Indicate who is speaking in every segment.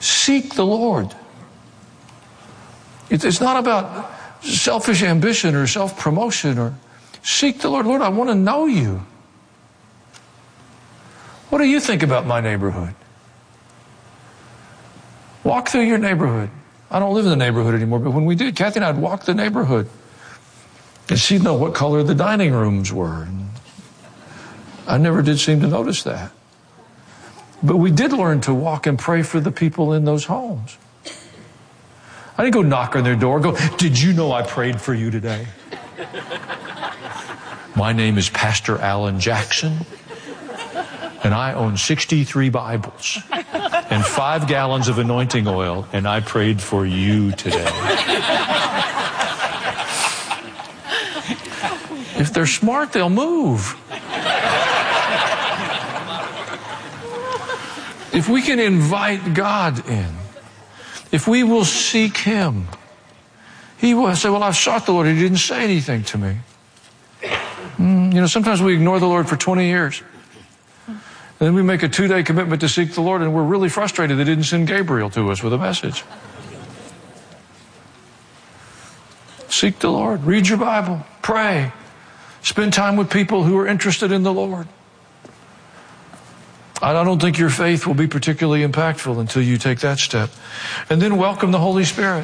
Speaker 1: Seek the Lord. It's not about selfish ambition or self-promotion. Or seek the Lord. Lord, I want to know you. What do you think about my neighborhood? Walk through your neighborhood. I don't live in the neighborhood anymore, but when we did, Kathy and I would walk the neighborhood. And she'd know what color the dining rooms were. I never did seem to notice that. But we did learn to walk and pray for the people in those homes. I didn't go knock on their door, go, did you know I prayed for you today? My name is Pastor Alan Jackson, and I own 63 Bibles and 5 gallons of anointing oil, and I prayed for you today. If they're smart, they'll move. If we can invite God in, if we will seek Him, He will say, well, I've sought the Lord. He didn't say anything to me. Sometimes we ignore the Lord for 20 years. And then we make a 2-day commitment to seek the Lord, and we're really frustrated they didn't send Gabriel to us with a message. Seek the Lord. Read your Bible. Pray. Spend time with people who are interested in the Lord. I don't think your faith will be particularly impactful until you take that step. And then welcome the Holy Spirit.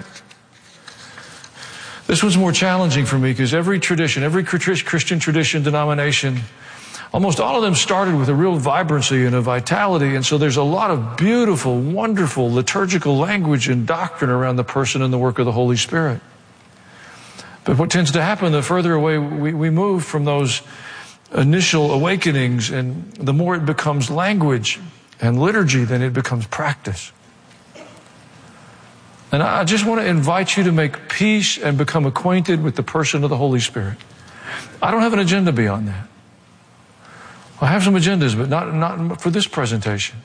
Speaker 1: This was more challenging for me because every tradition, every Christian tradition, denomination, almost all of them started with a real vibrancy and a vitality. And so there's a lot of beautiful, wonderful liturgical language and doctrine around the person and the work of the Holy Spirit. But what tends to happen, the further away we move from those initial awakenings, and the more it becomes language and liturgy, then it becomes practice. And I just want to invite you to make peace and become acquainted with the person of the Holy Spirit. I don't have an agenda beyond that. I have some agendas, but not for this presentation.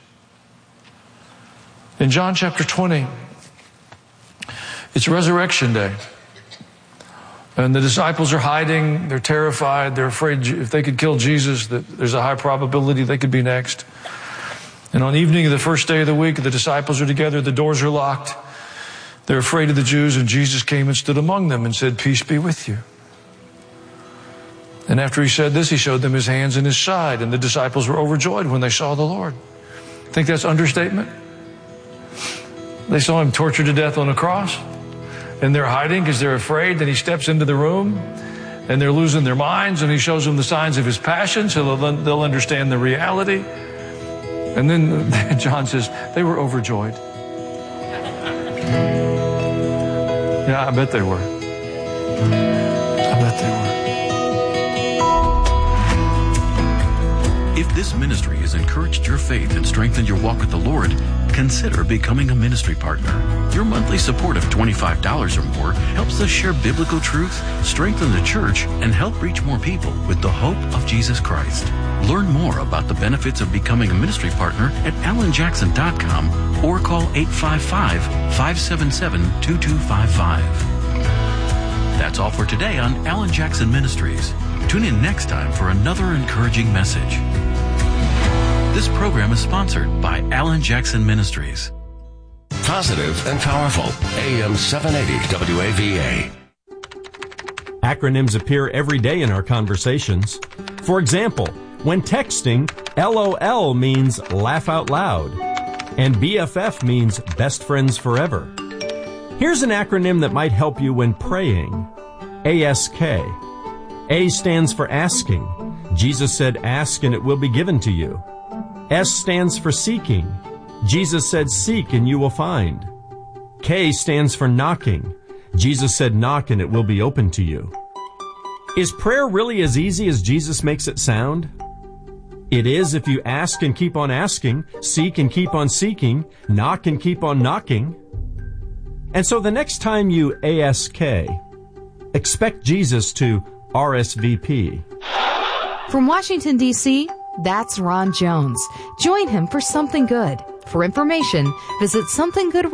Speaker 1: In John chapter 20, it's Resurrection Day. And the disciples are hiding. They're terrified. They're afraid if they could kill Jesus, that there's a high probability they could be next. And on the evening of the first day of the week, the disciples are together. The doors are locked. They're afraid of the Jews. And Jesus came and stood among them and said, peace be with you. And after he said this, he showed them his hands and his side. And the disciples were overjoyed when they saw the Lord. Think that's understatement? They saw him tortured to death on a cross. And they're hiding because they're afraid. Then he steps into the room and they're losing their minds, and he shows them the signs of his passion so they'll understand the reality. And then John says, they were overjoyed. Yeah, I bet they were. I bet they were.
Speaker 2: If this ministry has encouraged your faith and strengthened your walk with the Lord, consider becoming a ministry partner. Your monthly support of $25 or more helps us share biblical truth, strengthen the church, and help reach more people with the hope of Jesus Christ. Learn more about the benefits of becoming a ministry partner at alanjackson.com or call 855-577-2255. That's all for today on Alan Jackson Ministries. Tune in next time for another encouraging message. This program is sponsored by Alan Jackson Ministries.
Speaker 3: Positive and powerful. AM 780 WAVA.
Speaker 4: Acronyms appear every day in our conversations. For example, when texting, LOL means laugh out loud, and BFF means best friends forever. Here's an acronym that might help you when praying. ASK. A stands for asking. Jesus said, ask and it will be given to you. S stands for seeking. Jesus said, seek and you will find. K stands for knocking. Jesus said, knock and it will be open to you. Is prayer really as easy as Jesus makes it sound? It is if you ask and keep on asking, seek and keep on seeking, knock and keep on knocking. And so the next time you ASK, expect Jesus to RSVP.
Speaker 5: From Washington, D.C., that's Ron Jones. Join him for Something Good. For information, visit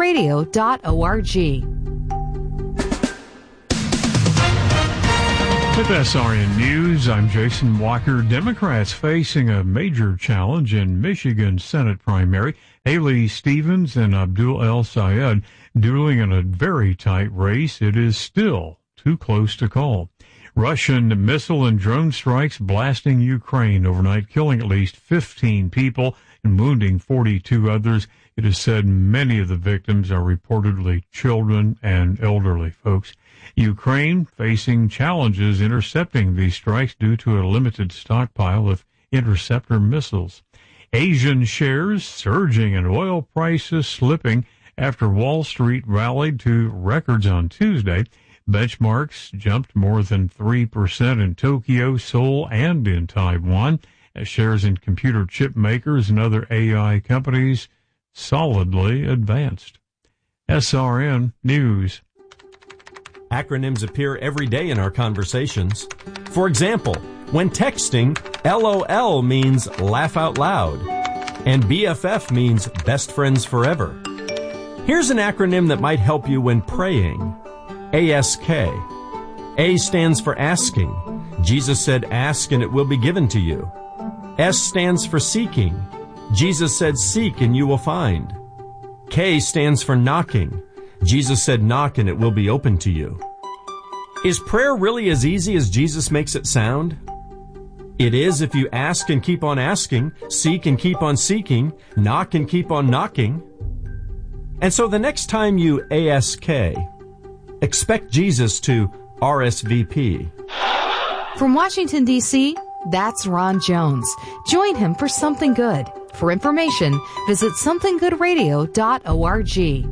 Speaker 5: somethinggoodradio.org.
Speaker 6: With SRN News, I'm Jason Walker. Democrats facing a major challenge in Michigan's Senate primary. Haley Stevens and Abdul El Sayed dueling in a very tight race. It is still too close to call. Russian missile and drone strikes blasting Ukraine overnight, killing at least 15 people and wounding 42 others. It is said many of the victims are reportedly children and elderly folks. Ukraine facing challenges intercepting these strikes due to a limited stockpile of interceptor missiles. Asian shares surging and oil prices slipping after Wall Street rallied to records on Tuesday. Benchmarks jumped more than 3% in Tokyo, Seoul, and in Taiwan, as shares in computer chip makers and other AI companies solidly advanced. SRN News.
Speaker 4: Acronyms appear every day in our conversations. For example, when texting, LOL means laugh out loud, and BFF means best friends forever. Here's an acronym that might help you when praying. ASK. A stands for asking. Jesus said, ask and it will be given to you. S stands for seeking. Jesus said, seek and you will find. K stands for knocking. Jesus said, knock and it will be open to you. Is prayer really as easy as Jesus makes it sound? It is if you ask and keep on asking, seek and keep on seeking, knock and keep on knocking. And so the next time you ASK, expect Jesus to RSVP.
Speaker 5: From Washington, D.C., that's Ron Jones. Join him for Something Good. For information, visit somethinggoodradio.org.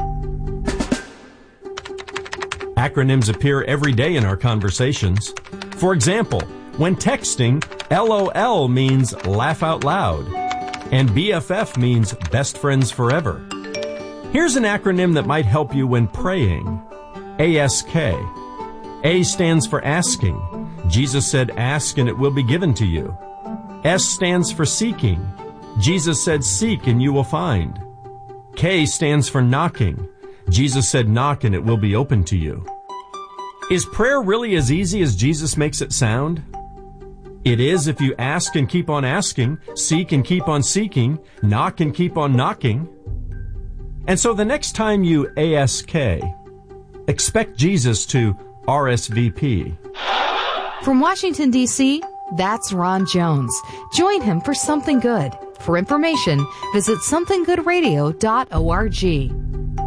Speaker 4: Acronyms appear every day in our conversations. For example, when texting, LOL means laugh out loud, and BFF means best friends forever. Here's an acronym that might help you when praying. ASK. A stands for asking. Jesus said, ask and it will be given to you. S stands for seeking. Jesus said, seek and you will find. K stands for knocking. Jesus said, knock and it will be open to you. Is prayer really as easy as Jesus makes it sound? It is if you ask and keep on asking, seek and keep on seeking, knock and keep on knocking. And so the next time you ASK, expect Jesus to RSVP.
Speaker 5: From Washington, D.C., that's Ron Jones. Join him for Something Good. For information, visit somethinggoodradio.org.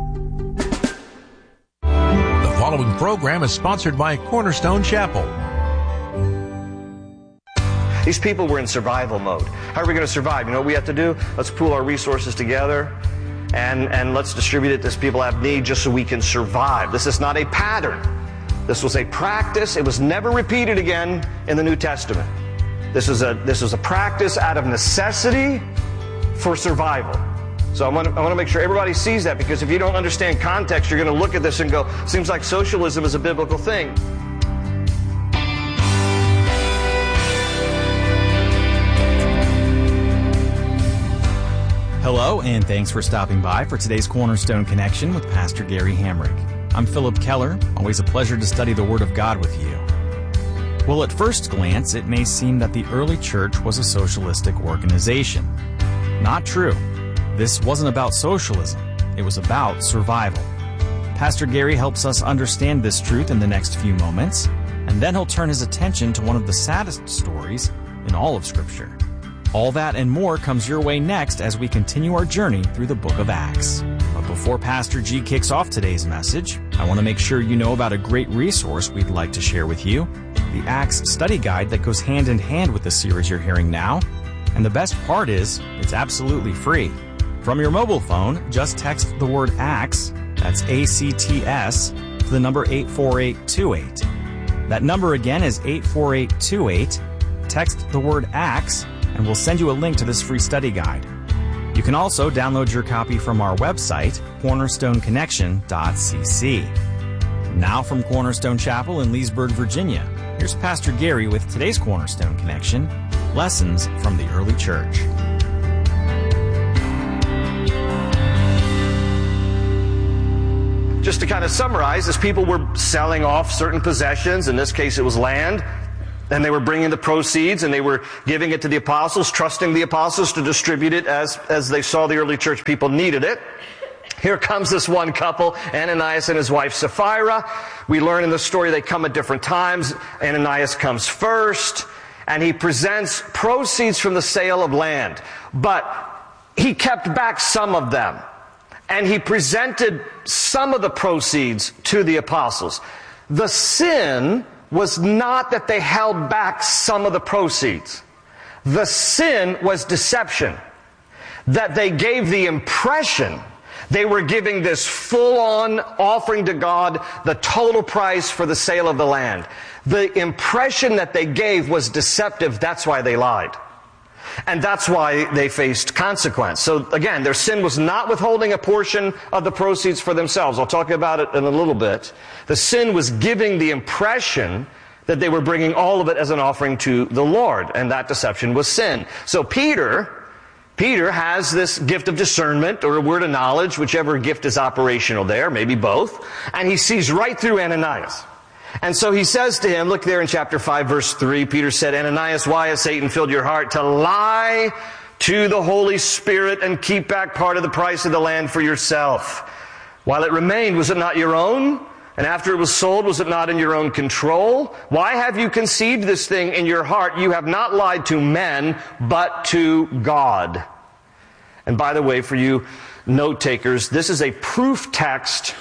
Speaker 7: The following program is sponsored by Cornerstone Chapel.
Speaker 8: These people were in survival mode. How are we going to survive? You know what we have to do? Let's pool our resources together and let's distribute it as people have need just so we can survive. This is not a pattern. This was a practice. It was never repeated again in the New Testament. This was a practice out of necessity for survival. So I want to make sure everybody sees that, because if you don't understand context, you're going to look at this and go, seems like socialism is a biblical thing.
Speaker 9: Hello, and thanks for stopping by for today's Cornerstone Connection with Pastor Gary Hamrick. I'm Philip Keller. Always a pleasure to study the Word of God with you. Well, at first glance, it may seem that the early church was a socialistic organization. Not true. This wasn't about socialism. It was about survival. Pastor Gary helps us understand this truth in the next few moments, and then he'll turn his attention to one of the saddest stories in all of Scripture. All that and more comes your way next as we continue our journey through the book of Acts. But before Pastor G kicks off today's message, I want to make sure you know about a great resource we'd like to share with you, the Acts study guide that goes hand in hand with the series you're hearing now. And the best part is, it's absolutely free. From your mobile phone, just text the word ACTS, that's ACTS, to the number 84828. That number again is 84828. Text the word ACTS, and we'll send you a link to this free study guide. You can also download your copy from our website, cornerstoneconnection.cc. Now from Cornerstone Chapel in Leesburg, Virginia, here's Pastor Gary with today's Cornerstone Connection, Lessons from the Early Church.
Speaker 8: just to kind of summarize, as people were selling off certain possessions, in this case it was land, and they were bringing the proceeds and they were giving it to the apostles, trusting the apostles to distribute it as they saw the early church people needed it. Here comes this one couple, Ananias and his wife Sapphira. We learn in the story they come at different times. Ananias comes first, and he presents proceeds from the sale of land. But he kept back some of them, and he presented some of the proceeds to the apostles. The sin was not that they held back some of the proceeds. The sin was deception. That they gave the impression they were giving this full-on offering to God, the total price for the sale of the land. The impression that they gave was deceptive. That's why they lied. And that's why they faced consequence. So again, their sin was not withholding a portion of the proceeds for themselves. I'll talk about it in a little bit. The sin was giving the impression that they were bringing all of it as an offering to the Lord. And that deception was sin. So Peter has this gift of discernment or a word of knowledge, whichever gift is operational there, maybe both. And he sees right through Ananias. And so he says to him, look there in chapter 5, verse 3, Peter said, Ananias, why has Satan filled your heart to lie to the Holy Spirit and keep back part of the price of the land for yourself? While it remained, was it not your own? And after it was sold, was it not in your own control? Why have you conceived this thing in your heart? You have not lied to men, but to God. And by the way, for you note takers, this is a proof text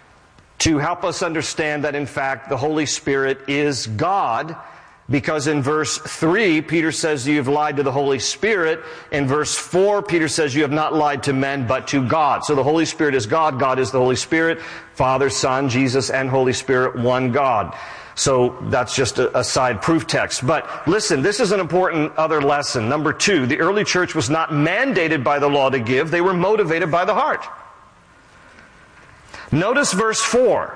Speaker 8: to help us understand that in fact the Holy Spirit is God. Because in verse 3, Peter says you have lied to the Holy Spirit. In verse 4, Peter says you have not lied to men, but to God. So the Holy Spirit is God. God is the Holy Spirit. Father, Son, Jesus, and Holy Spirit, one God. So that's just a side proof text. But listen, this is an important other lesson. Number 2, the early church was not mandated by the law to give. They were motivated by the heart. Notice verse 4.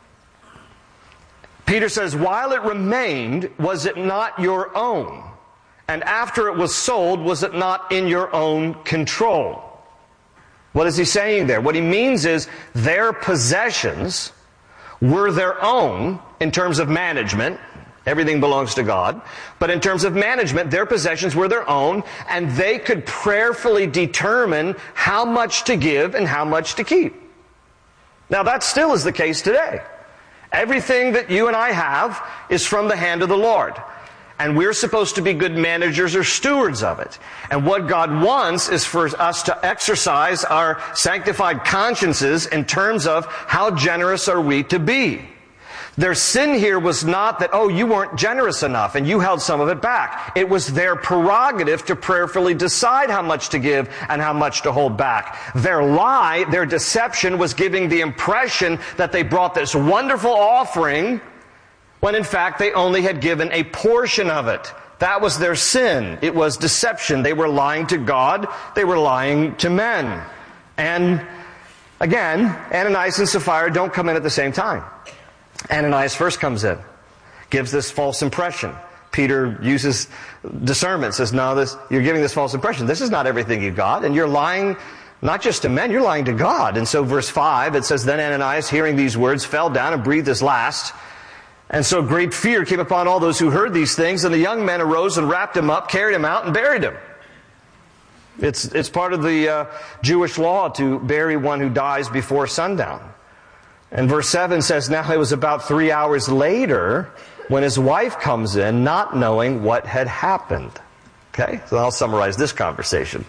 Speaker 8: Peter says, while it remained, was it not your own? And after it was sold, was it not in your own control? What is he saying there? What he means is their possessions were their own in terms of management. Everything belongs to God. But in terms of management, their possessions were their own, and they could prayerfully determine how much to give and how much to keep. Now that still is the case today. Everything that you and I have is from the hand of the Lord. And we're supposed to be good managers or stewards of it. And what God wants is for us to exercise our sanctified consciences in terms of how generous are we to be. Their sin here was not that, oh, you weren't generous enough and you held some of it back. It was their prerogative to prayerfully decide how much to give and how much to hold back. Their lie, their deception was giving the impression that they brought this wonderful offering when in fact they only had given a portion of it. That was their sin. It was deception. They were lying to God. They were lying to men. And again, Ananias and Sapphira don't come in at the same time. Ananias first comes in, gives this false impression. Peter uses discernment, says, no, you're giving this false impression. This is not everything you've got, and you're lying not just to men, you're lying to God. And so verse 5, it says, then Ananias, hearing these words, fell down and breathed his last. And so great fear came upon all those who heard these things, and the young men arose and wrapped him up, carried him out, and buried him. It's part of the Jewish law to bury one who dies before sundown. And verse 7 says, now it was about 3 hours later when his wife comes in, not knowing what had happened. Okay, so I'll summarize this conversation.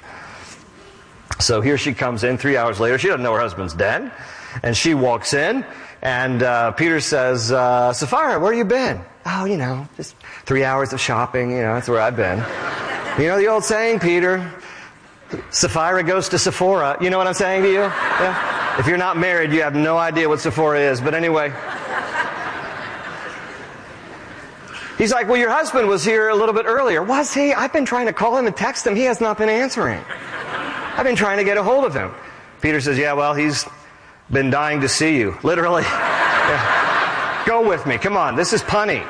Speaker 8: So here she comes in 3 hours later. She doesn't know her husband's dead. And she walks in, and Peter says, Sapphira, where you been? Oh, just 3 hours of shopping. That's where I've been. You know the old saying, Peter, Sapphira goes to Sephora. You know what I'm saying to you? Yeah? If you're not married, you have no idea what Sephora is. But anyway. He's like, well, your husband was here a little bit earlier. Was he? I've been trying to call him and text him. He has not been answering. I've been trying to get a hold of him. Peter says, yeah, well, he's been dying to see you. Literally. Yeah. Go with me. Come on. This is punny.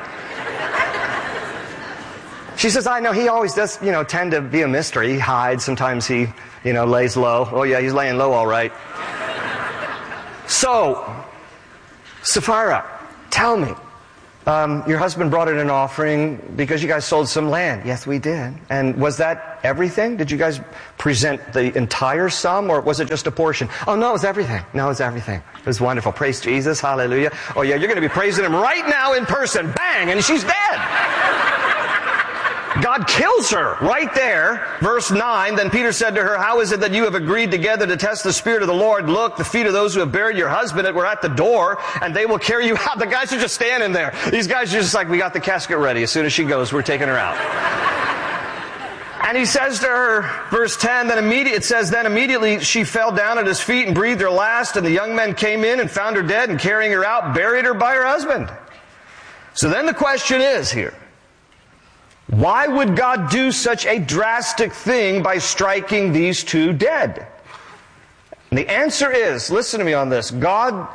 Speaker 8: She says, I know he always does, tend to be a mystery. He hides. Sometimes he, lays low. Oh, yeah, he's laying low all right. So, Sapphira, tell me, your husband brought in an offering because you guys sold some land. Yes, we did. And was that everything? Did you guys present the entire sum, or was it just a portion? Oh, no, it was everything. No, it was everything. It was wonderful. Praise Jesus. Hallelujah. Oh, yeah, you're going to be praising him right now in person. Bang! And she's dead. God kills her right there. Verse 9, then Peter said to her, how is it that you have agreed together to test the Spirit of the Lord? Look, the feet of those who have buried your husband were at the door, and they will carry you out. The guys are just standing there. These guys are just like, we got the casket ready. As soon as she goes, we're taking her out. And he says to her, verse 10, then immediately she fell down at his feet and breathed her last, and the young men came in and found her dead, and carrying her out, buried her by her husband. So then the question is here, why would God do such a drastic thing by striking these two dead? And the answer is, listen to me on this, God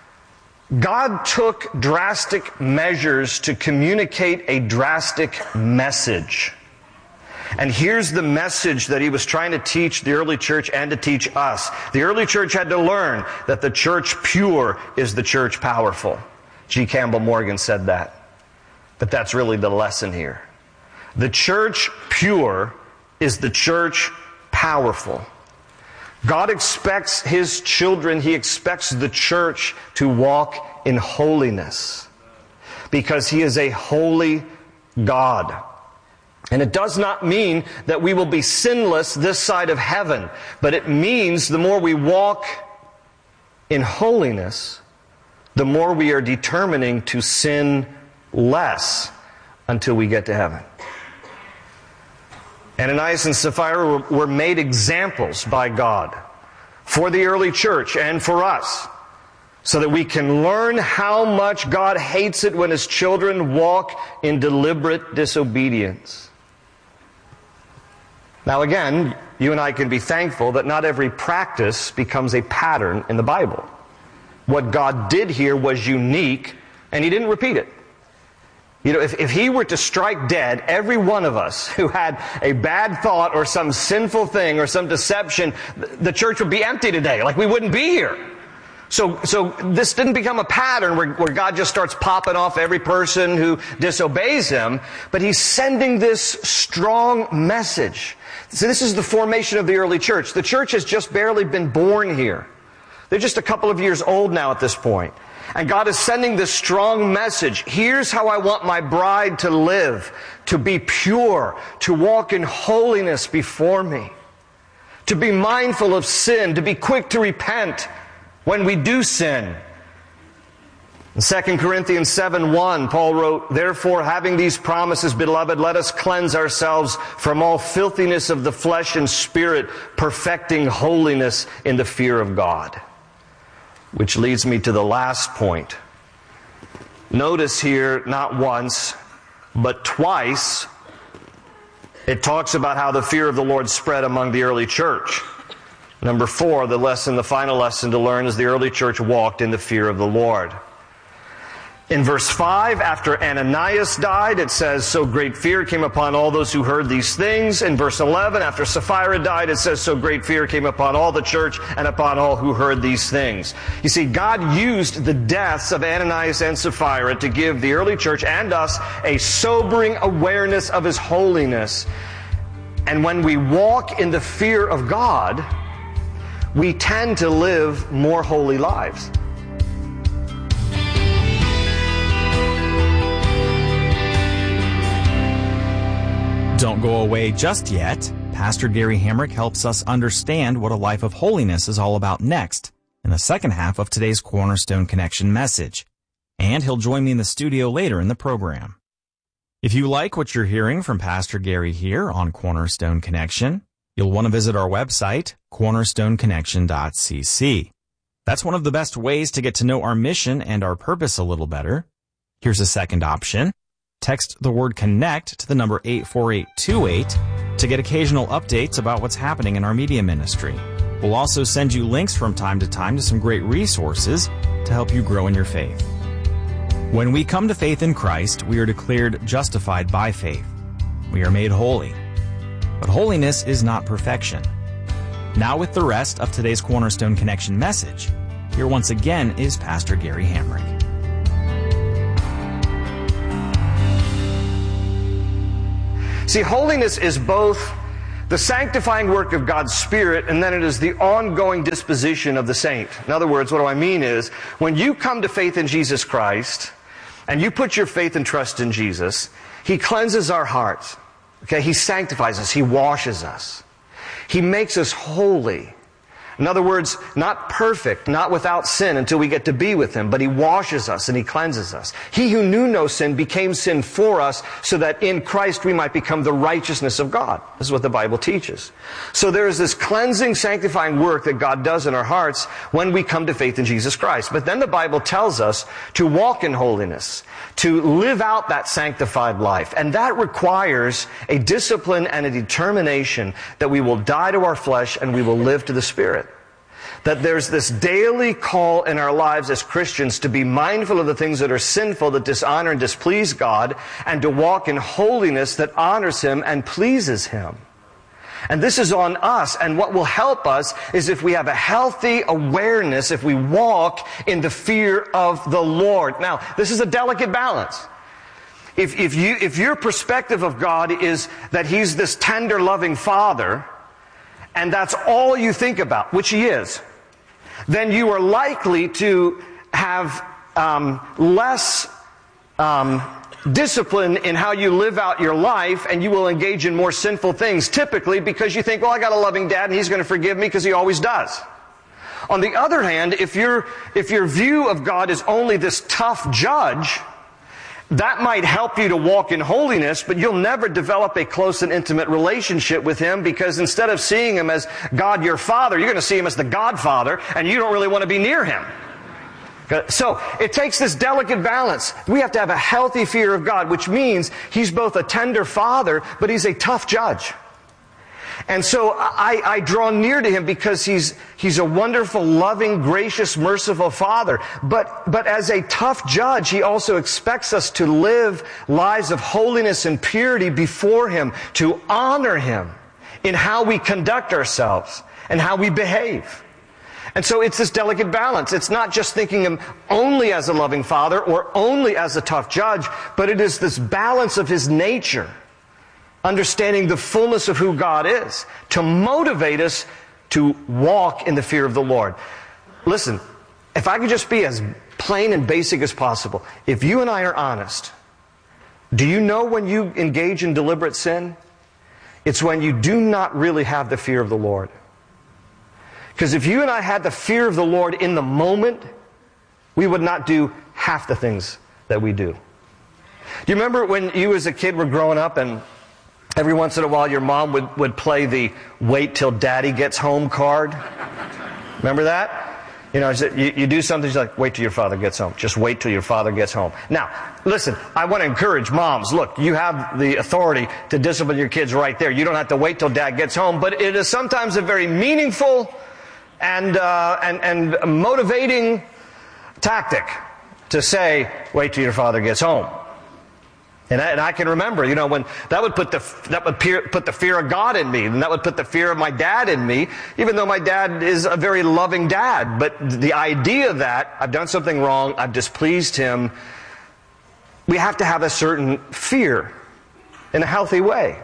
Speaker 8: took drastic measures to communicate a drastic message. And here's the message that he was trying to teach the early church and to teach us. The early church had to learn that the church pure is the church powerful. G. Campbell Morgan said that. But that's really the lesson here. The church pure is the church powerful. God expects His children, He expects the church to walk in holiness. Because He is a holy God. And it does not mean that we will be sinless this side of heaven. But it means the more we walk in holiness, the more we are determining to sin less until we get to heaven. Ananias and Sapphira were made examples by God for the early church and for us, so that we can learn how much God hates it when His children walk in deliberate disobedience. Now again, you and I can be thankful that not every practice becomes a pattern in the Bible. What God did here was unique, and He didn't repeat it. You know, if He were to strike dead every one of us who had a bad thought or some sinful thing or some deception, the church would be empty today. Like, we wouldn't be here. So this didn't become a pattern where God just starts popping off every person who disobeys Him, but He's sending this strong message. So this is the formation of the early church. The church has just barely been born here. They're just a couple of years old now at this point. And God is sending this strong message. Here's how I want my bride to live, to be pure, to walk in holiness before me, to be mindful of sin, to be quick to repent when we do sin. In 2 Corinthians 7:1, Paul wrote, therefore, having these promises, beloved, let us cleanse ourselves from all filthiness of the flesh and spirit, perfecting holiness in the fear of God. Which leads me to the last point. Notice here, not once, but twice, it talks about how the fear of the Lord spread among the early church. Number 4, the final lesson to learn is the early church walked in the fear of the Lord. In verse 5, after Ananias died, it says, so great fear came upon all those who heard these things. In verse 11, after Sapphira died, it says, so great fear came upon all the church and upon all who heard these things. You see, God used the deaths of Ananias and Sapphira to give the early church and us a sobering awareness of His holiness. And when we walk in the fear of God, we tend to live more holy lives.
Speaker 9: Don't go away just yet. Pastor Gary Hamrick helps us understand what a life of holiness is all about next in the second half of today's Cornerstone Connection message. And he'll join me in the studio later in the program. If you like what you're hearing from Pastor Gary here on Cornerstone Connection, you'll want to visit our website, cornerstoneconnection.cc. That's one of the best ways to get to know our mission and our purpose a little better. Here's a second option. Text the word CONNECT to the number 84828 to get occasional updates about what's happening in our media ministry. We'll also send you links from time to time to some great resources to help you grow in your faith. When we come to faith in Christ, we are declared justified by faith. We are made holy. But holiness is not perfection. Now with the rest of today's Cornerstone Connection message, here once again is Pastor Gary Hamrick.
Speaker 8: See, holiness is both the sanctifying work of God's Spirit, and then it is the ongoing disposition of the saint. In other words, what do I mean is, when you come to faith in Jesus Christ, and you put your faith and trust in Jesus, He cleanses our hearts. Okay? He sanctifies us. He washes us. He makes us holy. In other words, not perfect, not without sin until we get to be with Him, but He washes us and He cleanses us. He who knew no sin became sin for us so that in Christ we might become the righteousness of God. This is what the Bible teaches. So there is this cleansing, sanctifying work that God does in our hearts when we come to faith in Jesus Christ. But then the Bible tells us to walk in holiness, to live out that sanctified life. And that requires a discipline and a determination that we will die to our flesh and we will live to the Spirit. That there's this daily call in our lives as Christians to be mindful of the things that are sinful, that dishonor and displease God, and to walk in holiness that honors Him and pleases Him. And this is on us, and what will help us is if we have a healthy awareness, if we walk in the fear of the Lord. Now, this is a delicate balance. If your perspective of God is that He's this tender, loving Father, and that's all you think about, which He is, then you are likely to have less discipline in how you live out your life, and you will engage in more sinful things, typically because you think, well, I got a loving dad and He's going to forgive me because He always does. On the other hand, if your view of God is only this tough judge, that might help you to walk in holiness, but you'll never develop a close and intimate relationship with Him, because instead of seeing Him as God your Father, you're going to see Him as the Godfather, and you don't really want to be near Him. So it takes this delicate balance. We have to have a healthy fear of God, which means He's both a tender Father, but He's a tough judge. And so I draw near to Him because He's a wonderful, loving, gracious, merciful Father. But as a tough judge, He also expects us to live lives of holiness and purity before Him, to honor Him in how we conduct ourselves and how we behave. And so it's this delicate balance. It's not just thinking Him only as a loving Father or only as a tough judge, but it is this balance of His nature, understanding the fullness of who God is, to motivate us to walk in the fear of the Lord. Listen, if I could just be as plain and basic as possible, if you and I are honest, do you know when you engage in deliberate sin? It's when you do not really have the fear of the Lord. Because if you and I had the fear of the Lord in the moment, we would not do half the things that we do. Do you remember when you as a kid were growing up and every once in a while your mom would play the wait till daddy gets home card? Remember that? You know, you do something, she's like, wait till your father gets home. Just wait till your father gets home. Now, listen, I want to encourage moms. Look, you have the authority to discipline your kids right there. You don't have to wait till dad gets home, but it is sometimes a very meaningful and motivating tactic to say, wait till your father gets home. And I can remember, you know, when that would put the fear of God in me, and that would put the fear of my dad in me, even though my dad is a very loving dad. But the idea that I've done something wrong, I've displeased him, we have to have a certain fear in a healthy way.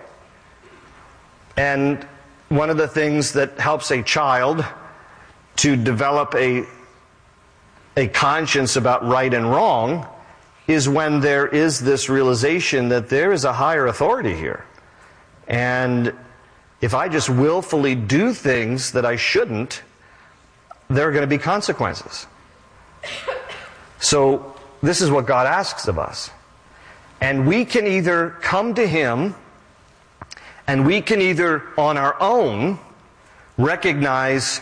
Speaker 8: And one of the things that helps a child to develop a conscience about right and wrong is when there is this realization that there is a higher authority here. And if I just willfully do things that I shouldn't, there are going to be consequences. So this is what God asks of us. And we can either come to Him, and we can either on our own recognize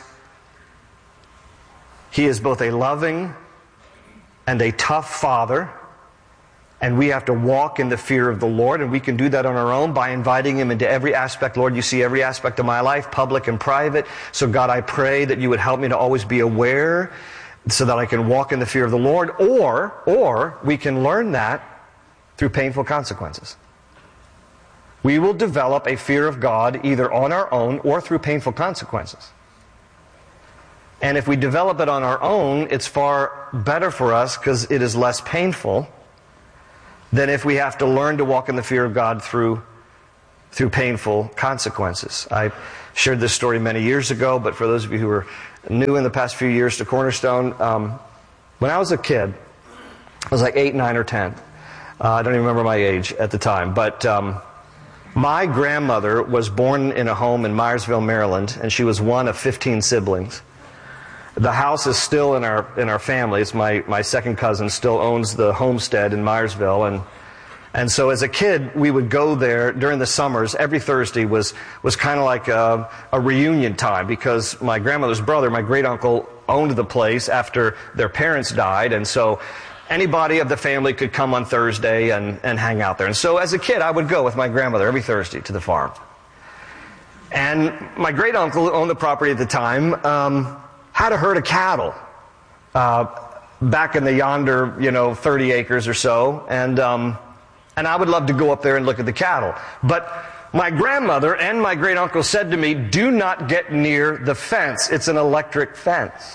Speaker 8: He is both a loving and a tough Father, and we have to walk in the fear of the Lord, and we can do that on our own by inviting Him into every aspect. Lord, you see every aspect of my life, public and private. So God, I pray that you would help me to always be aware so that I can walk in the fear of the Lord. Or we can learn that through painful consequences. We will develop a fear of God either on our own or through painful consequences. And if we develop it on our own, it's far better for us because it is less painful than if we have to learn to walk in the fear of God through through painful consequences. I shared this story many years ago, but for those of you who are new in the past few years to Cornerstone, when I was a kid, I was like 8, 9, or 10. I don't even remember my age at the time, but my grandmother was born in a home in Myersville, Maryland, and she was one of 15 siblings. The house is still in our family. It's my second cousin still owns the homestead in Myersville, and so as a kid, we would go there during the summers. Every Thursday was kind of like a reunion time, because my grandmother's brother, my great uncle, owned the place after their parents died, and so anybody of the family could come on Thursday and hang out there. And so as a kid, I would go with my grandmother every Thursday to the farm. And my great uncle, who owned the property at the time, had a herd of cattle back in the yonder, 30 acres or so, and I would love to go up there and look at the cattle. But my grandmother and my great uncle said to me, "Do not get near the fence. It's an electric fence."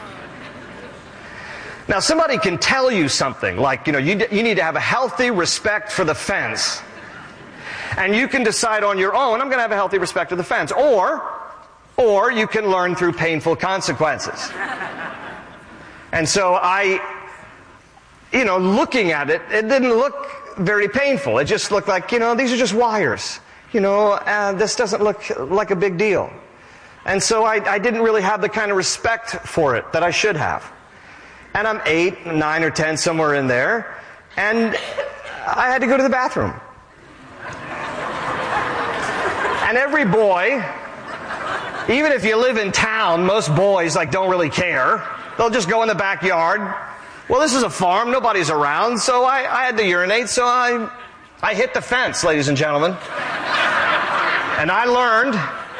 Speaker 8: Now, somebody can tell you something like, you need to have a healthy respect for the fence, and you can decide on your own, I'm going to have a healthy respect for the fence, or you can learn through painful consequences. And so looking at it, it didn't look very painful. It just looked like, these are just wires. This doesn't look like a big deal. And so I didn't really have the kind of respect for it that I should have. And I'm 8, 9, or 10, somewhere in there, and I had to go to the bathroom. And every boy, even if you live in town, most boys don't really care. They'll just go in the backyard. Well, this is a farm, nobody's around, so I had to urinate, so I hit the fence, ladies and gentlemen. And I learned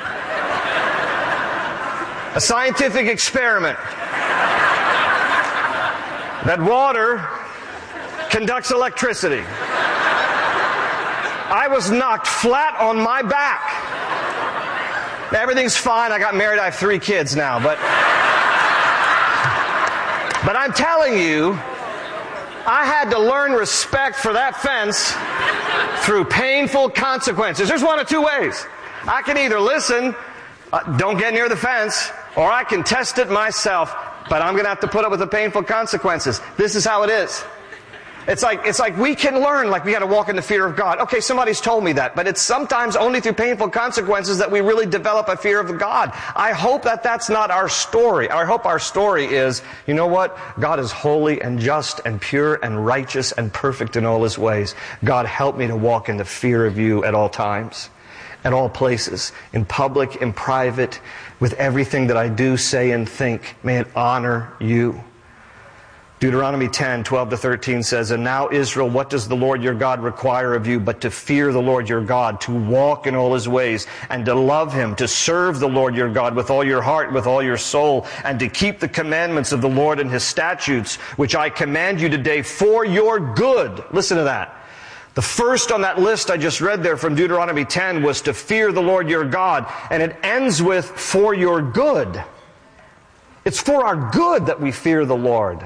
Speaker 8: a scientific experiment that water conducts electricity. I was knocked flat on my back. Now, everything's fine. I got married. I have 3 kids now. But I'm telling you, I had to learn respect for that fence through painful consequences. There's one of 2 ways. I can either listen, don't get near the fence, or I can test it myself, but I'm going to have to put up with the painful consequences. This is how it is. It's like we can learn, we got to walk in the fear of God. Okay, somebody's told me that, but it's sometimes only through painful consequences that we really develop a fear of God. I hope that that's not our story. I hope our story is, you know what? God is holy and just and pure and righteous and perfect in all His ways. God, help me to walk in the fear of You at all times, at all places, in public, in private, with everything that I do, say, and think. May it honor You. Deuteronomy 10:12-13 says, "And now, Israel, what does the Lord your God require of you but to fear the Lord your God, to walk in all His ways, and to love Him, to serve the Lord your God with all your heart, with all your soul, and to keep the commandments of the Lord and His statutes, which I command you today for your good." Listen to that. The first on that list I just read there from Deuteronomy 10 was to fear the Lord your God, and it ends with for your good. It's for our good that we fear the Lord.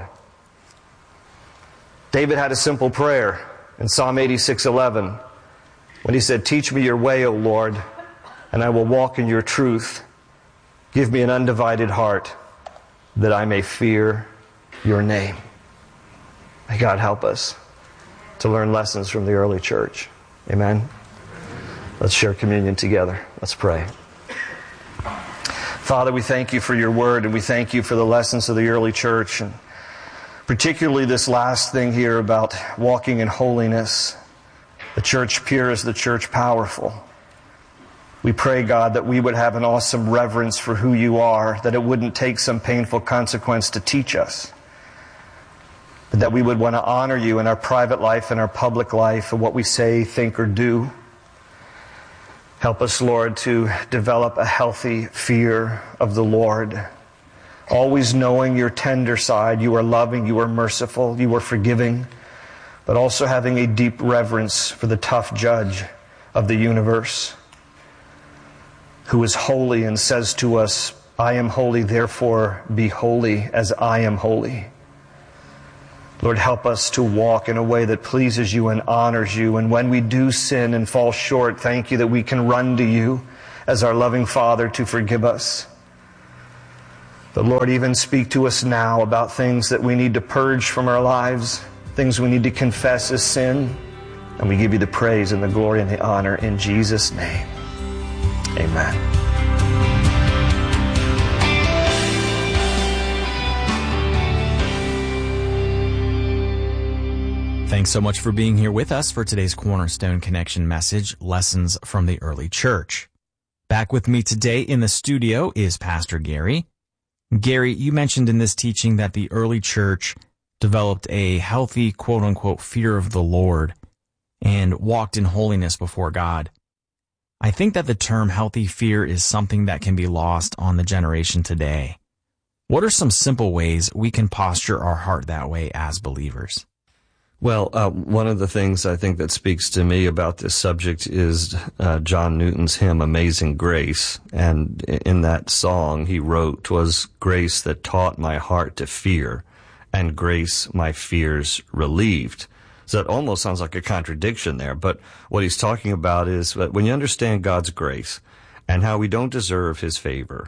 Speaker 8: David had a simple prayer in Psalm 86:11 when he said, "Teach me your way, O Lord, and I will walk in your truth. Give me an undivided heart that I may fear your name." May God help us to learn lessons from the early church. Amen. Let's share communion together. Let's pray. Father, we thank You for Your word, and we thank You for the lessons of the early church, and particularly this last thing here about walking in holiness. The church pure is the church powerful. We pray, God, that we would have an awesome reverence for who You are, that it wouldn't take some painful consequence to teach us, but that we would want to honor You in our private life and our public life and what we say, think, or do. Help us, Lord, to develop a healthy fear of the Lord, always knowing Your tender side. You are loving, You are merciful, You are forgiving, but also having a deep reverence for the tough judge of the universe, who is holy and says to us, "I am holy, therefore be holy as I am holy." Lord, help us to walk in a way that pleases you and honors you. And when we do sin and fall short, thank you that we can run to you as our loving Father to forgive us. But Lord, even speak to us now about things that we need to purge from our lives, things we need to confess as sin. And we give you the praise and the glory and the honor in Jesus' name. Amen.
Speaker 9: Thanks so much for being here with us for today's Cornerstone Connection message, Lessons from the Early Church. Back with me today in the studio is Pastor Gary. Gary, you mentioned in this teaching that the early church developed a healthy, quote-unquote, fear of the Lord and walked in holiness before God. I think that the term healthy fear is something that can be lost on the generation today. What are some simple ways we can posture our heart that way as believers?
Speaker 10: Well, one of the things I think that speaks to me about this subject is John Newton's hymn, Amazing Grace. And in that song he wrote, "'Twas grace that taught my heart to fear, and grace my fears relieved." So it almost sounds like a contradiction there, but what he's talking about is that when you understand God's grace and how we don't deserve his favor,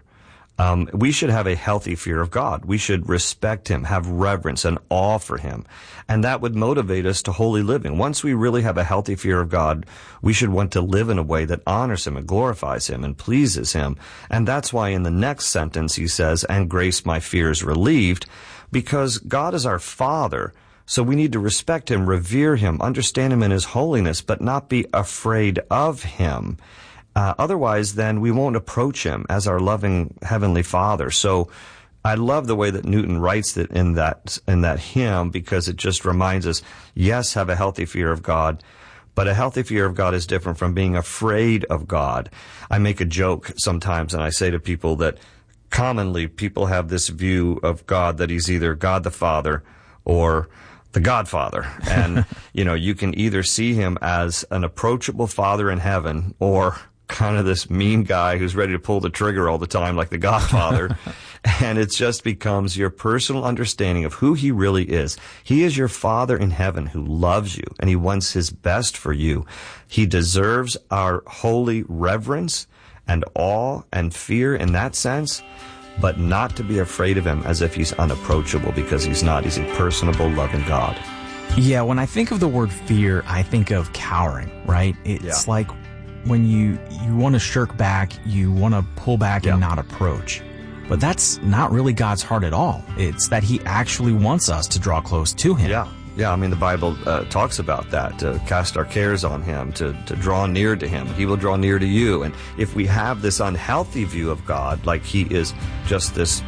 Speaker 10: we should have a healthy fear of God. We should respect him, have reverence and awe for him. And that would motivate us to holy living. Once we really have a healthy fear of God, we should want to live in a way that honors him and glorifies him and pleases him. And that's why in the next sentence he says, "And grace my fears relieved," because God is our Father. So we need to respect him, revere him, understand him in his holiness, but not be afraid of him. Otherwise, then we won't approach him as our loving heavenly Father. So I love the way that Newton writes it in that hymn, because it just reminds us, yes, have a healthy fear of God, but a healthy fear of God is different from being afraid of God. I make a joke sometimes, and I say to people that commonly people have this view of God that he's either God the Father or the Godfather. And, you can either see him as an approachable Father in heaven or kind of this mean guy who's ready to pull the trigger all the time like the Godfather. And it just becomes your personal understanding of who he really is. He is your Father in heaven who loves you, and he wants his best for you. He deserves our holy reverence and awe and fear in that sense, but not to be afraid of him as if he's unapproachable, because he's not. He's a personable, loving God.
Speaker 9: Yeah, when I think of the word fear, I think of cowering, right? It's like when you want to shirk back, you want to pull back and not approach. But that's not really God's heart at all. It's that he actually wants us to draw close to him.
Speaker 10: Yeah, I mean, the Bible talks about that, to cast our cares on him, to draw near to him. He will draw near to you. And if we have this unhealthy view of God, like he is just this,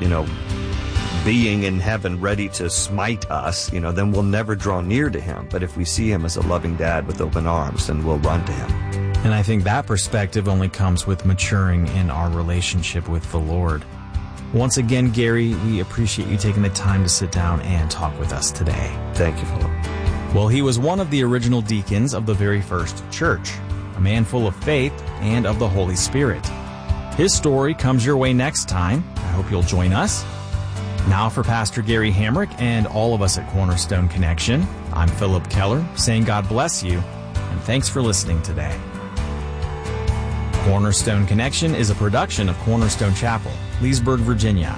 Speaker 10: being in heaven ready to smite us, then we'll never draw near to him. But if we see him as a loving dad with open arms, then we'll run to him.
Speaker 9: And I think that perspective only comes with maturing in our relationship with the Lord. Once again, Gary, we appreciate you taking the time to sit down and talk with us today.
Speaker 10: Thank you, Philip.
Speaker 9: Well, he was one of the original deacons of the very first church, a man full of faith and of the Holy Spirit. His story comes your way next time. I hope you'll join us. Now for Pastor Gary Hamrick and all of us at Cornerstone Connection, I'm Philip Keller, saying God bless you, and thanks for listening today. Cornerstone Connection is a production of Cornerstone Chapel, Leesburg, Virginia.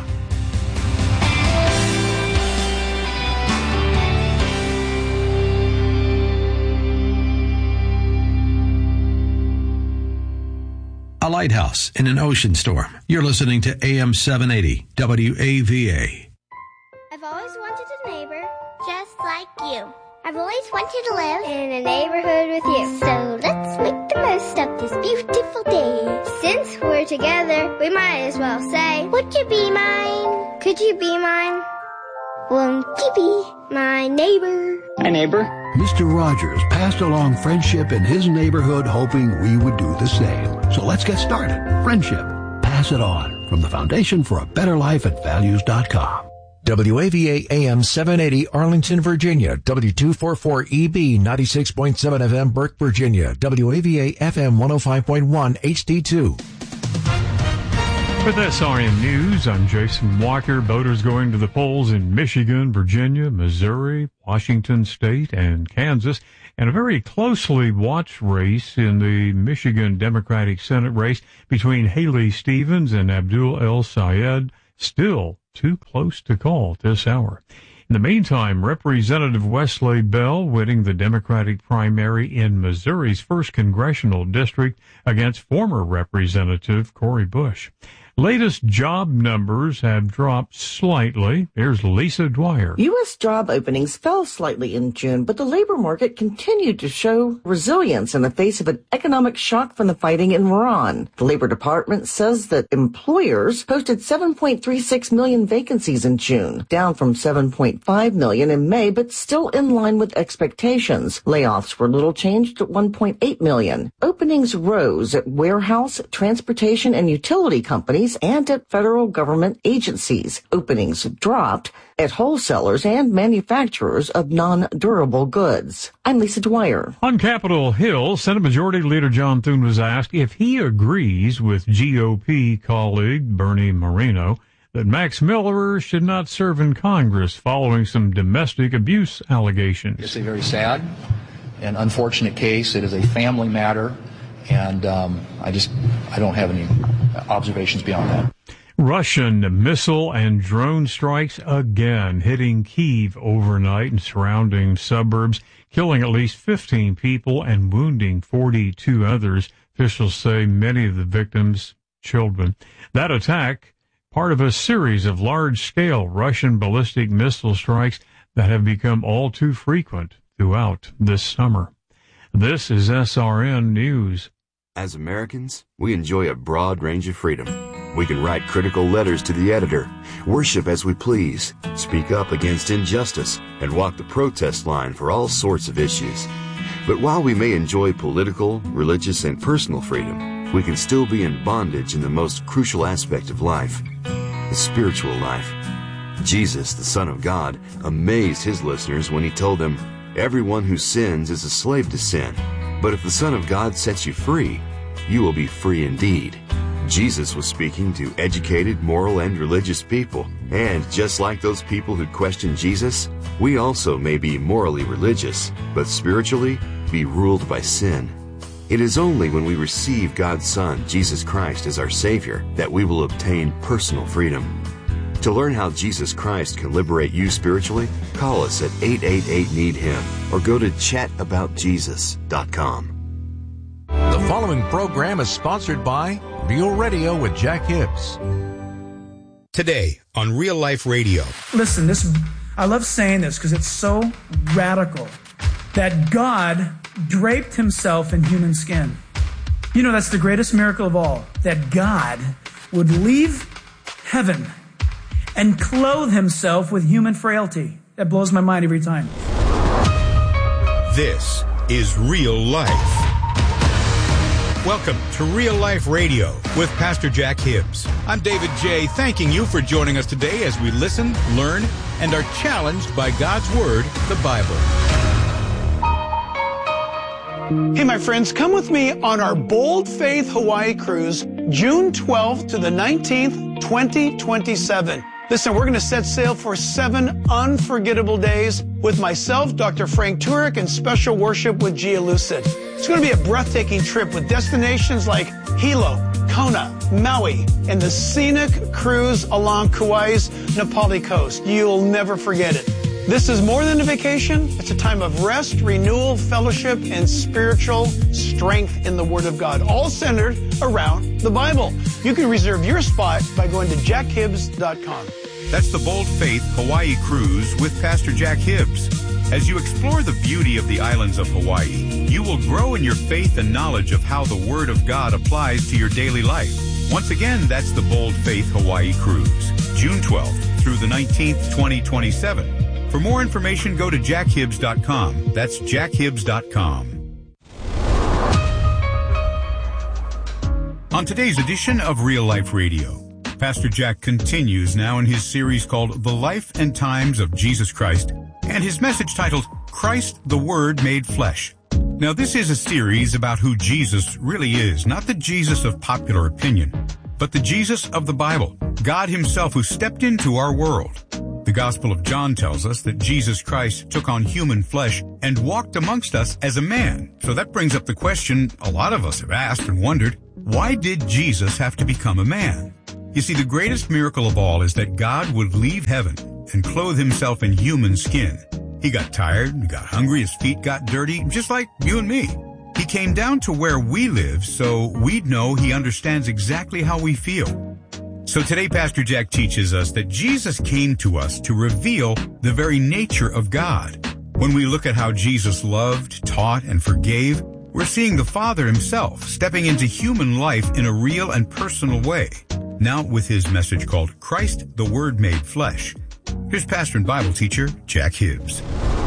Speaker 7: A lighthouse in an ocean storm. You're listening to AM 780 WAVA.
Speaker 11: I've always wanted a neighbor just like you. I've always wanted to live in a neighborhood with you. So let's make the most of this beautiful day. Since we're together, we might as well say, would you be mine? Could you be mine? Won't you be my neighbor?
Speaker 12: Hi, neighbor.
Speaker 13: Mr. Rogers passed along friendship in his neighborhood, hoping we would do the same. So let's get started. Friendship. Pass it on. From the Foundation for a Better Life at Values.com.
Speaker 14: WAVA AM 780 Arlington, Virginia. W244EB 96.7 FM Burke, Virginia. WAVA FM 105.1 HD2.
Speaker 6: With SRN News, I'm Jason Walker. Voters going to the polls in Michigan, Virginia, Missouri, Washington State, and Kansas. And a very closely watched race in the Michigan Democratic Senate race between Haley Stevens and Abdul El Sayed. Still too close to call at this hour. In the meantime, Representative Wesley Bell winning the Democratic primary in Missouri's 1st congressional district against former Representative Cori Bush. Latest job numbers have dropped slightly. Here's Lisa Dwyer.
Speaker 12: U.S. job openings fell slightly in June, but the labor market continued to show resilience in the face of an economic shock from the fighting in Iran. The Labor Department says that employers posted 7.36 million vacancies in June, down from 7.5 million in May, but still in line with expectations. Layoffs were little changed at 1.8 million. Openings rose at warehouse, transportation, and utility companies and at federal government agencies. Openings dropped at wholesalers and manufacturers of non-durable goods. I'm Lisa Dwyer.
Speaker 6: On Capitol Hill, Senate Majority Leader John Thune was asked if he agrees with GOP colleague Bernie Moreno that Max Miller should not serve in Congress following some domestic abuse allegations.
Speaker 15: It's a very sad and unfortunate case. It is a family matter. And I don't have any observations beyond that.
Speaker 6: Russian missile and drone strikes again hitting Kyiv overnight and surrounding suburbs, killing at least 15 people and wounding 42 others. Officials say many of the victims children. That attack, part of a series of large-scale Russian ballistic missile strikes that have become all too frequent throughout this summer. This is SRN News.
Speaker 16: As Americans, we enjoy a broad range of freedom. We can write critical letters to the editor, worship as we please, speak up against injustice, and walk the protest line for all sorts of issues. But while we may enjoy political, religious, and personal freedom, we can still be in bondage in the most crucial aspect of life, the spiritual life. Jesus, the Son of God, amazed his listeners when he told them, "Everyone who sins is a slave to sin. But if the Son of God sets you free, you will be free indeed." Jesus was speaking to educated, moral, and religious people. And just like those people who questioned Jesus, we also may be morally religious, but spiritually be ruled by sin. It is only when we receive God's Son, Jesus Christ, as our Savior, that we will obtain personal freedom. To learn how Jesus Christ can liberate you spiritually, call us at 888-NEED-HIM or go to chataboutjesus.com.
Speaker 14: The following program is sponsored by Real Radio with Jack Hibbs.
Speaker 17: Today on Real Life Radio.
Speaker 18: Listen, I love saying this because it's so radical that God draped himself in human skin. You know, that's the greatest miracle of all, that God would leave heaven and clothe himself with human frailty. That blows my mind every time.
Speaker 17: This is Real Life. Welcome to Real Life Radio with Pastor Jack Hibbs. I'm David J., thanking you for joining us today as we listen, learn, and are challenged by God's Word, the Bible.
Speaker 19: Hey, my friends, come with me on our Bold Faith Hawaii cruise, June 12th to the 19th, 2027. Listen, we're going to set sail for 7 unforgettable days with myself, Dr. Frank Turek, and special worship with Gia Lucid. It's going to be a breathtaking trip with destinations like Hilo, Kona, Maui, and the scenic cruise along Kauai's Napali coast. You'll never forget it. This is more than a vacation. It's a time of rest, renewal, fellowship, and spiritual strength in the Word of God, all centered around the Bible. You can reserve your spot by going to jackhibbs.com.
Speaker 17: That's the Bold Faith Hawaii Cruise with Pastor Jack Hibbs. As you explore the beauty of the islands of Hawaii, you will grow in your faith and knowledge of how the Word of God applies to your daily life. Once again, that's the Bold Faith Hawaii Cruise, June 12th through the 19th, 2027. For more information, go to jackhibbs.com. That's jackhibbs.com. On today's edition of Real Life Radio, Pastor Jack continues now in his series called The Life and Times of Jesus Christ, and his message titled, Christ the Word Made Flesh. Now, this is a series about who Jesus really is, not the Jesus of popular opinion, but the Jesus of the Bible, God himself who stepped into our world. The Gospel of John tells us that Jesus Christ took on human flesh and walked amongst us as a man. So that brings up the question a lot of us have asked and wondered, why did Jesus have to become a man? You see, the greatest miracle of all is that God would leave heaven and clothe himself in human skin. He got tired, he got hungry, his feet got dirty, just like you and me. He came down to where we live so we'd know he understands exactly how we feel. So today, Pastor Jack teaches us that Jesus came to us to reveal the very nature of God. When we look at how Jesus loved, taught, and forgave, we're seeing the Father himself stepping into human life in a real and personal way. Now with his message called Christ, the Word Made Flesh. Here's pastor and Bible teacher Jack Hibbs.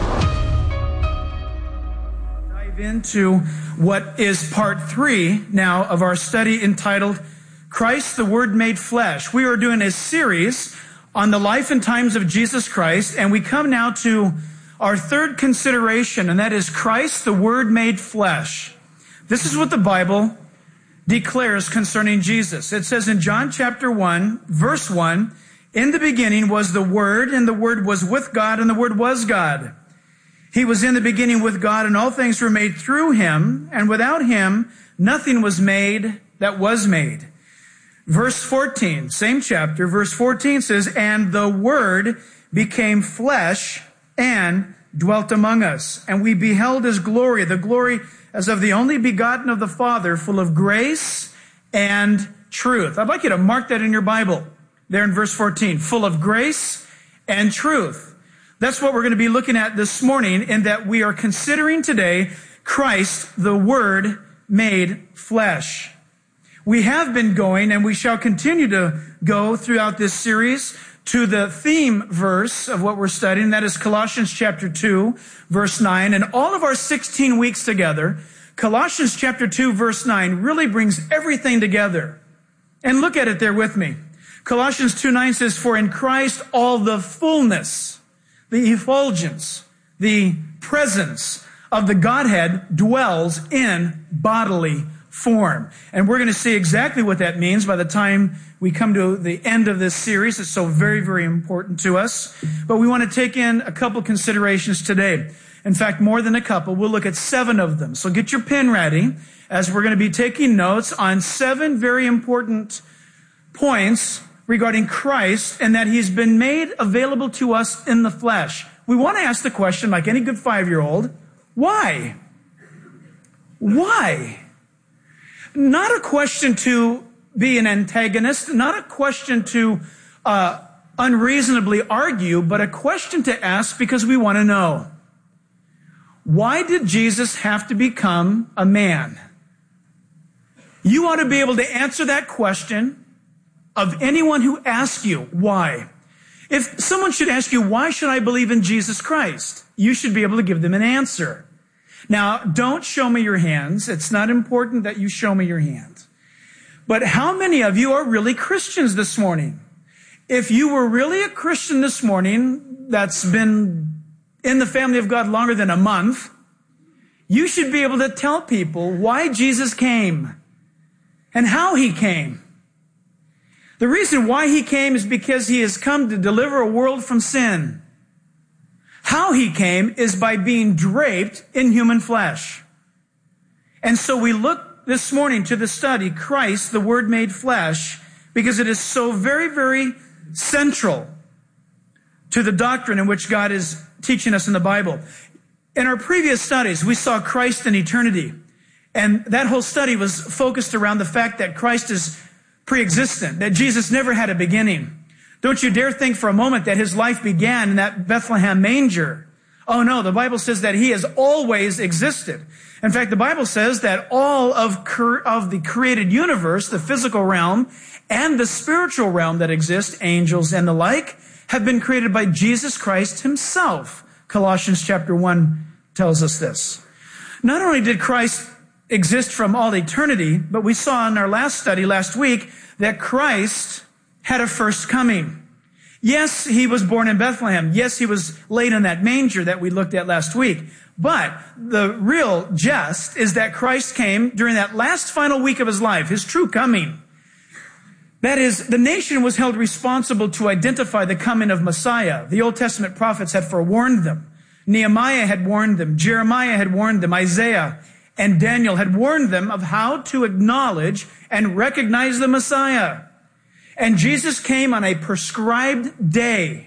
Speaker 18: Dive into what is part 3 now of our study entitled Christ, the Word Made Flesh. We are doing a series on the life and times of Jesus Christ, and we come now to our third consideration, and that is Christ, the Word Made Flesh. This is what the Bible declares concerning Jesus. It says in John chapter 1, verse 1, in the beginning was the Word, and the Word was with God, and the Word was God. He was in the beginning with God, and all things were made through him, and without him nothing was made that was made. Verse 14, same chapter, verse 14 says, and the Word became flesh and dwelt among us. And we beheld his glory, the glory as of the only begotten of the Father, full of grace and truth. I'd like you to mark that in your Bible, there in verse 14, full of grace and truth. That's what we're going to be looking at this morning, in that we are considering today Christ, the Word made flesh. We have been going, and we shall continue to go throughout this series to the theme verse of what we're studying. That is Colossians chapter 2, verse 9. And all of our 16 weeks together, Colossians chapter 2, verse 9 really brings everything together. And look at it there with me. Colossians 2:9 says, for in Christ all the fullness, the effulgence, the presence of the Godhead dwells in bodily form. And we're going to see exactly what that means by the time we come to the end of this series. It's so very, very important to us. But we want to take in a couple considerations today. In fact, more than a couple. We'll look at 7 of them. So get your pen ready, as we're going to be taking notes on 7 very important points regarding Christ, and that he's been made available to us in the flesh. We want to ask the question, like any good 5-year-old, why? Why? Not a question to be an antagonist, not a question to unreasonably argue, but a question to ask because we want to know. Why did Jesus have to become a man? You ought to be able to answer that question of anyone who asks you why. If someone should ask you, why should I believe in Jesus Christ? You should be able to give them an answer. Now, don't show me your hands. It's not important that you show me your hands. But how many of you are really Christians this morning? If you were really a Christian this morning that's been in the family of God longer than a month, you should be able to tell people why Jesus came and how he came. The reason why he came is because he has come to deliver a world from sin. How he came is by being draped in human flesh. And so we look this morning to the study, Christ, the Word made flesh, because it is so very, very central to the doctrine in which God is teaching us in the Bible. In our previous studies, we saw Christ in eternity. And that whole study was focused around the fact that Christ is pre-existent, that Jesus never had a beginning. Don't you dare think for a moment that his life began in that Bethlehem manger. Oh no, the Bible says that he has always existed. In fact, the Bible says that all of the created universe, the physical realm and the spiritual realm that exists, angels and the like, have been created by Jesus Christ himself. Colossians chapter 1 tells us this. Not only did Christ exist from all eternity, but we saw in our last study last week that Christ had a first coming. Yes, he was born in Bethlehem. Yes, he was laid in that manger that we looked at last week. But the real gist is that Christ came during that last final week of his life, his true coming. That is, the nation was held responsible to identify the coming of Messiah. The Old Testament prophets had forewarned them. Nehemiah had warned them. Jeremiah had warned them. Isaiah and Daniel had warned them of how to acknowledge and recognize the Messiah. And Jesus came on a prescribed day,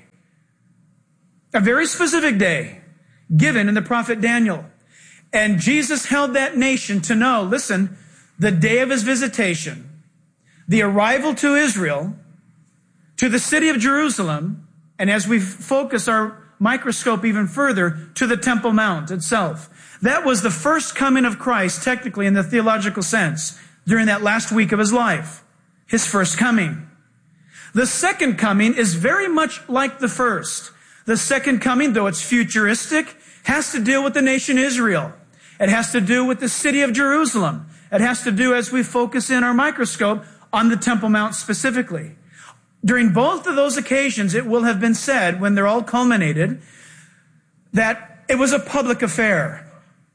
Speaker 18: a very specific day, given in the prophet Daniel. And Jesus held that nation to know, listen, the day of his visitation, the arrival to Israel, to the city of Jerusalem, and as we focus our microscope even further, to the Temple Mount itself. That was the first coming of Christ, technically in the theological sense, during that last week of his life. His first coming. The second coming is very much like the first. The second coming, though it's futuristic, has to deal with the nation Israel. It has to do with the city of Jerusalem. It has to do, as we focus in our microscope, on the Temple Mount specifically. During both of those occasions, it will have been said, when they're all culminated, that it was a public affair.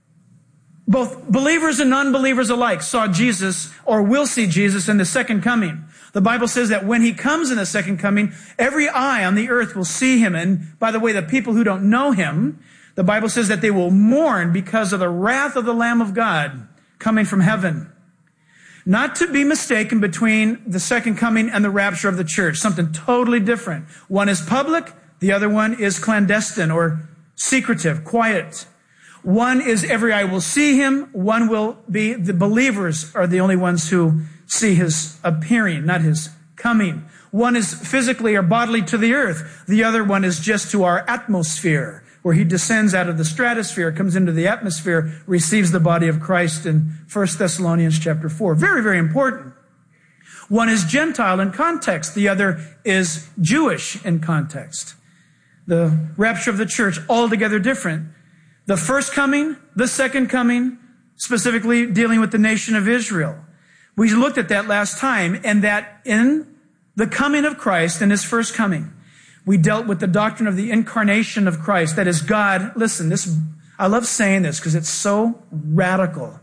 Speaker 18: Both believers and non-believers alike saw Jesus, or will see Jesus, in the second coming. The Bible says that when he comes in the second coming, every eye on the earth will see him. And by the way, the people who don't know him, the Bible says that they will mourn because of the wrath of the Lamb of God coming from heaven. Not to be mistaken between the second coming and the rapture of the church. Something totally different. One is public, the other one is clandestine or secretive, quiet. One is every eye will see him. One will be, the believers are the only ones who see his appearing, not his coming. One is physically or bodily to the earth. The other one is just to our atmosphere, where he descends out of the stratosphere, comes into the atmosphere, receives the body of Christ in 1 Thessalonians chapter 4. Very, very important. One is Gentile in context. The other is Jewish in context. The rapture of the church, altogether different. The first coming, the second coming, specifically dealing with the nation of Israel. We looked at that last time, and that in the coming of Christ, in his first coming, we dealt with the doctrine of the incarnation of Christ. That is, God, listen, this, I love saying this because it's so radical.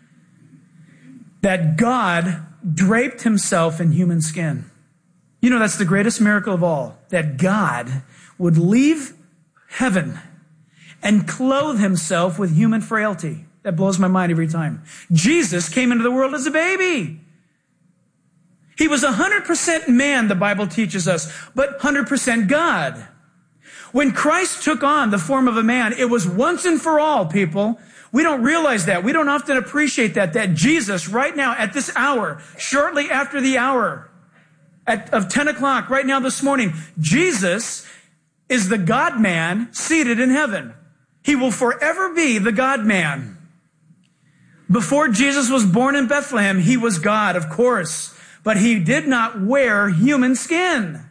Speaker 18: That God draped himself in human skin. You know, that's the greatest miracle of all. That God would leave heaven and clothe himself with human frailty. That blows my mind every time. Jesus came into the world as a baby. He was 100% man, the Bible teaches us, but 100% God. When Christ took on the form of a man, it was once and for all, people. We don't realize that. We don't often appreciate that Jesus, right now, at this hour, shortly after the hour of 10 o'clock, right now this morning, Jesus is the God-man seated in heaven. He will forever be the God-man. Before Jesus was born in Bethlehem, he was God, of course. But he did not wear human skin.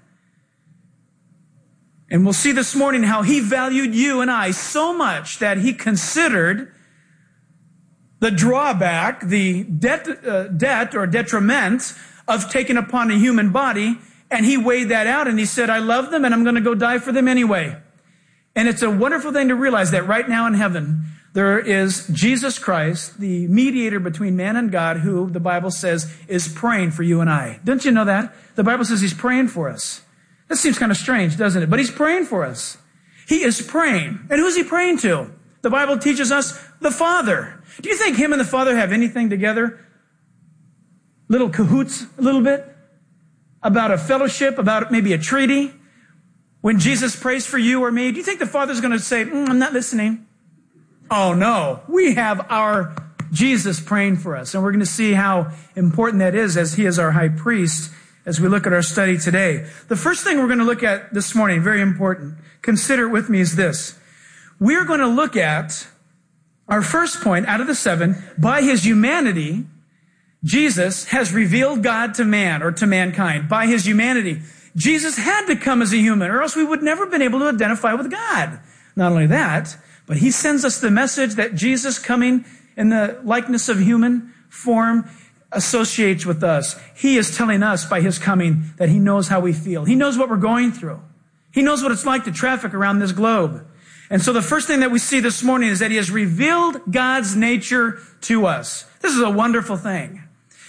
Speaker 18: And we'll see this morning how he valued you and I so much that he considered the drawback, the debt or detriment of taking upon a human body. And he weighed that out and he said, I love them and I'm going to go die for them anyway. And it's a wonderful thing to realize that right now in heaven, there is Jesus Christ, the mediator between man and God, who the Bible says is praying for you and I. Don't you know that? The Bible says he's praying for us. That seems kind of strange, doesn't it? But he's praying for us. He is praying. And who's he praying to? The Bible teaches us the Father. Do you think him and the Father have anything together? Little cahoots a little bit? About a fellowship? About maybe a treaty? When Jesus prays for you or me, do you think the Father's going to say, I'm not listening? Oh, no. We have our Jesus praying for us. And we're going to see how important that is as he is our high priest as we look at our study today. The first thing we're going to look at this morning, very important, consider it with me, is this. We're going to look at our first point out of the 7. By his humanity, Jesus has revealed God to man or to mankind. By his humanity, Jesus had to come as a human or else we would never have been able to identify with God. Not only that, but he sends us the message that Jesus coming in the likeness of human form associates with us. He is telling us by his coming that he knows how we feel. He knows what we're going through. He knows what it's like to traffic around this globe. And so the first thing that we see this morning is that he has revealed God's nature to us. This is a wonderful thing.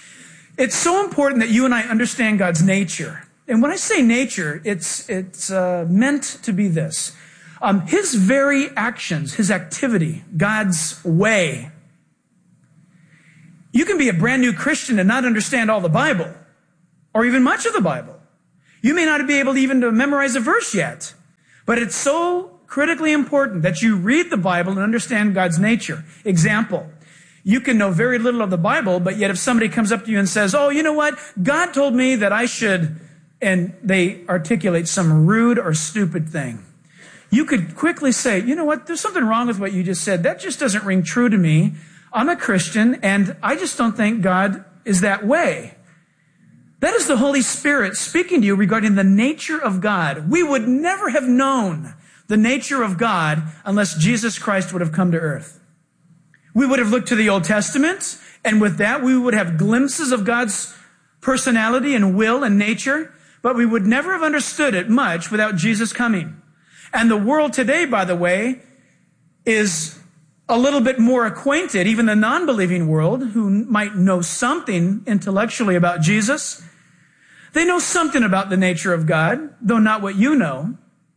Speaker 18: It's so important that you and I understand God's nature. And when I say nature, it's meant to be this. His very actions, his activity, God's way. You can be a brand new Christian and not understand all the Bible, or even much of the Bible. You may not be able even to memorize a verse yet, but it's so critically important that you read the Bible and understand God's nature. Example, you can know very little of the Bible, but yet if somebody comes up to you and says, oh, you know what? God told me that I should, and they articulate some rude or stupid thing. You could quickly say, you know what? There's something wrong with what you just said. That just doesn't ring true to me. I'm a Christian, and I just don't think God is that way. That is the Holy Spirit speaking to you regarding the nature of God. We would never have known the nature of God unless Jesus Christ would have come to earth. We would have looked to the Old Testament, and with that, we would have glimpses of God's personality and will and nature, but we would never have understood it much without Jesus coming. And the world today, by the way, is a little bit more acquainted, even the non-believing world, who might know something intellectually about Jesus. They know something about the nature of God, though not what you know.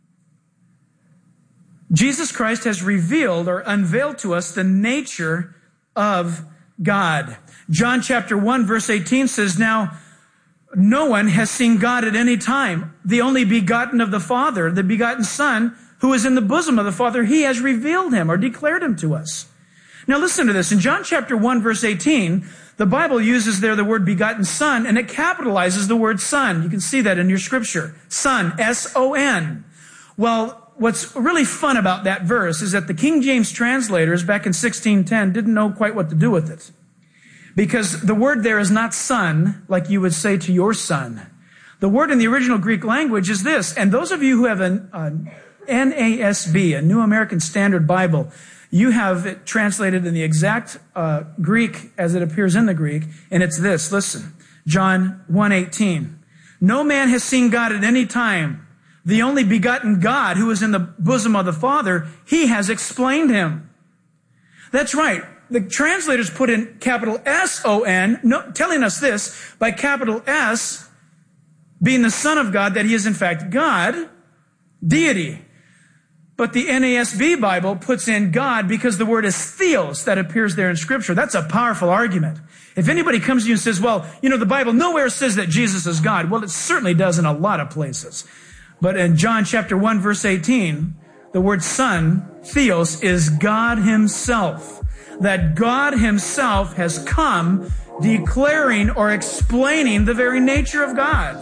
Speaker 18: Jesus Christ has revealed or unveiled to us the nature of God. John chapter 1 verse 18 says, now no one has seen God at any time. The only begotten of the Father, the begotten Son, who is in the bosom of the Father, he has revealed him or declared him to us. Now listen to this. In John chapter 1 verse 18, the Bible uses there the word begotten Son, and it capitalizes the word Son. You can see that in your scripture. Son, S-O-N. Well, what's really fun about that verse is that the King James translators back in 1610 didn't know quite what to do with it. Because the word there is not son, like you would say to your son. The word in the original Greek language is this, and those of you who have an NASB, a New American Standard Bible, you have it translated in the exact Greek as it appears in the Greek, and it's this. Listen, John 1:18. No man has seen God at any time. The only begotten God who is in the bosom of the Father, he has explained him. That's right. The translators put in capital S-O-N, telling us this, by capital S, being the Son of God, that he is in fact God, deity. But the NASB Bible puts in God because the word is theos that appears there in Scripture. That's a powerful argument. If anybody comes to you and says, well, you know, the Bible nowhere says that Jesus is God. Well, it certainly does in a lot of places. But in John chapter 1, verse 18, the word Son, theos, is God himself. That God himself has come declaring or explaining the very nature of God.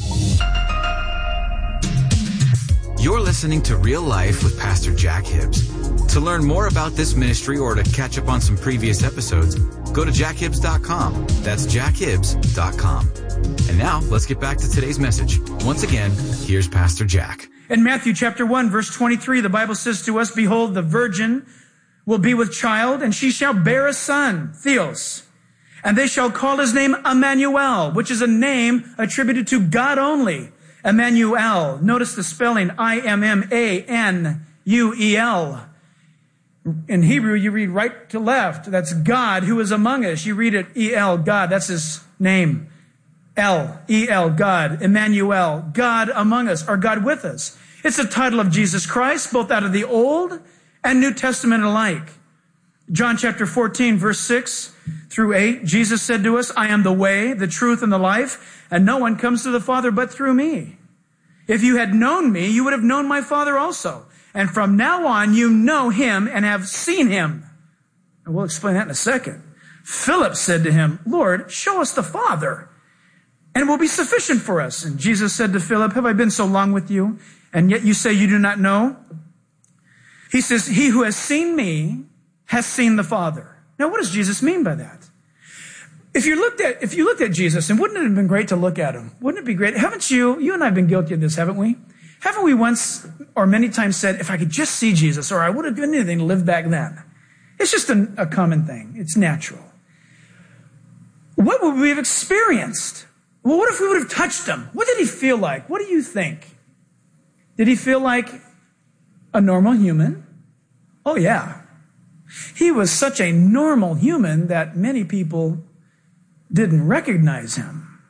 Speaker 9: You're listening to Real Life with Pastor Jack Hibbs. To learn more about this ministry or to catch up on some previous episodes, go to jackhibbs.com. That's jackhibbs.com. And now, let's get back to today's message. Once again, here's Pastor Jack.
Speaker 18: In Matthew chapter 1, verse 23, the Bible says to us, behold, the virgin will be with child, and she shall bear a son, theos. And they shall call his name Emmanuel, which is a name attributed to God only. Emmanuel. Notice the spelling, I-M-M-A-N-U-E-L. In Hebrew, you read right to left. That's God who is among us. You read it E-L, God. That's his name. L-E-L, God. Emmanuel, God among us, or God with us. It's a title of Jesus Christ, both out of the Old and New Testament alike. John chapter 14, verse 6 through 8, Jesus said to us, I am the way, the truth, and the life, and no one comes to the Father but through me. If you had known me, you would have known my Father also. And from now on, you know him and have seen him. And we'll explain that in a second. Philip said to him, Lord, show us the Father, and it will be sufficient for us. And Jesus said to Philip, have I been so long with you, and yet you say you do not know? He says, he who has seen me has seen the Father. Now, what does Jesus mean by that? If you looked at Jesus, and wouldn't it have been great to look at him? Wouldn't it be great? Haven't you and I have been guilty of this, haven't we? Haven't we once or many times said, if I could just see Jesus, or I would have given anything to live back then? It's just a common thing. It's natural. What would we have experienced? Well, what if we would have touched him? What did he feel like? What do you think? Did he feel like a normal human? Oh, yeah. He was such a normal human that many people didn't recognize him.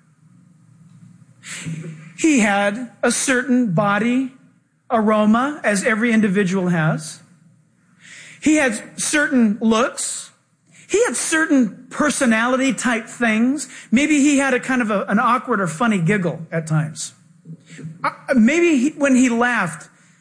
Speaker 18: He had a certain body aroma, as every individual has. He had certain looks. He had certain personality type things. Maybe he had a kind of an awkward or funny giggle at times. Maybe when he laughed,